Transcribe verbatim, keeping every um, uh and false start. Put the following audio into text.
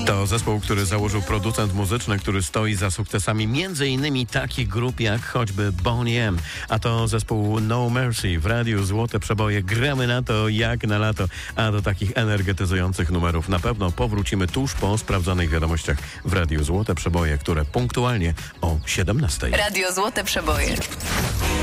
To zespół, który założył producent muzyczny, który stoi za sukcesami między innymi takich grup jak choćby Boney M. A to zespół No Mercy. W radiu Złote Przeboje gramy na to jak na lato. A do takich energetyzujących numerów na pewno powrócimy tuż po sprawdzonych wiadomościach w radiu Złote Przeboje, które punktualnie o siedemnastej. Radio Złote Przeboje.